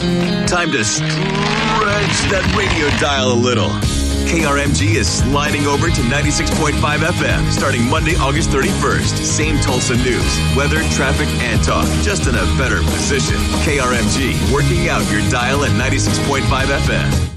Time to stretch that radio dial a little. KRMG is sliding over to 96.5 FM starting Monday, August 31st. Same Tulsa news, weather, traffic, and talk. Just in a better position. KRMG, working out your dial at 96.5 FM.